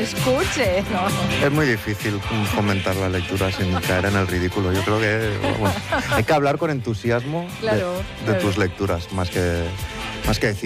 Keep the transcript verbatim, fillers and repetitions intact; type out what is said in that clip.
escuche. No. Es muy difícil fomentar la lectura sin caer en el ridículo. Yo creo que bueno, hay que hablar con entusiasmo claro, de, de claro. tus lecturas, más que, más que decir